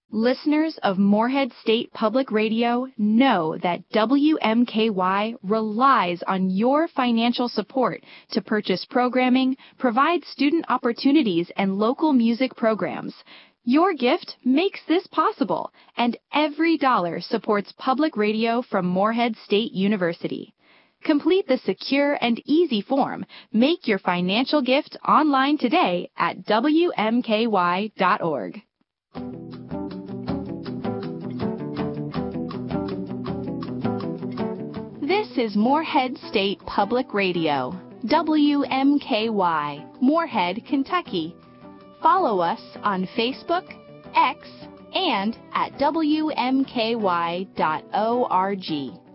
Listeners of Morehead State Public Radio know that WMKY relies on your financial support to purchase programming, provide student opportunities, and local music programs. Your gift makes this possible, and every dollar supports public radio from Morehead State University. Complete the secure and easy form. Make your financial gift online today at WMKY.org. This is Morehead State Public Radio, WMKY, Morehead, Kentucky. Follow us on Facebook, X, and at WMKY.org.